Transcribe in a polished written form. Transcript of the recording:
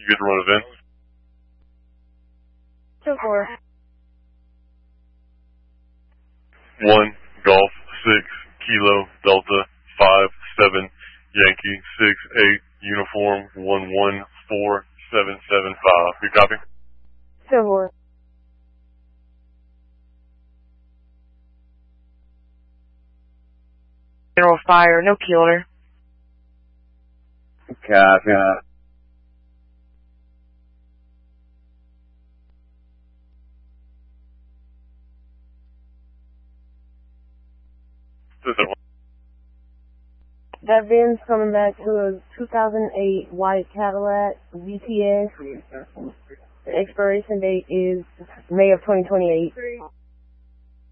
You good to run events? 2-4. 1 Golf 6 Kilo Delta 5 7 Yankee 6 8 Uniform 114 775. Good copy. 2-4. General fire, no killer. Copy. That VIN's coming back to a 2008 white Cadillac VTS. The expiration date is May of 2028.